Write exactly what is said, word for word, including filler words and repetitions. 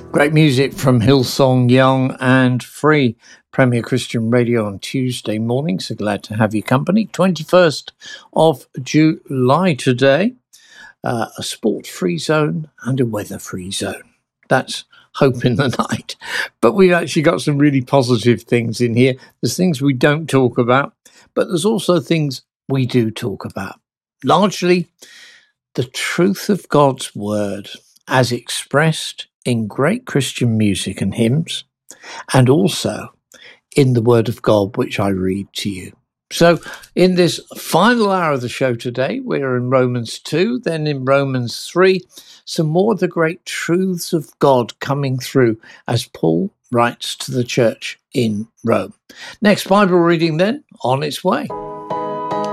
Great music from Hillsong, Young and Free, Premier Christian Radio on Tuesday morning. So glad to have your company. twenty-first of July today. Uh, a sport-free zone and a weather-free zone. That's hope in the night. But we've actually got some really positive things in here. There's things we don't talk about, but there's also things we do talk about. Largely, the truth of God's word as expressed in great Christian music and hymns, and also in the Word of God, which I read to you. So in this final hour of the show today, we're in Romans two, then in Romans three, some more of the great truths of God coming through as Paul writes to the church in Rome. Next Bible reading then, on its way.